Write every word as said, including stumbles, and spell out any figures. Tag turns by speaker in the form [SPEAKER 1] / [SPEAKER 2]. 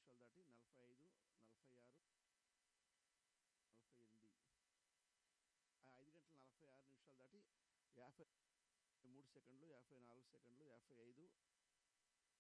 [SPEAKER 1] నిమిషాలు దాటి నలభై ఐదు నలభై ఆరు నలభై ఎనిమిది ఐదు గంటల నలభై ఆరు నిమిషాలు దాటి యాభై మూడు సెకండ్లు యాభై నాలుగు సెకండ్లు యాభై ఐదు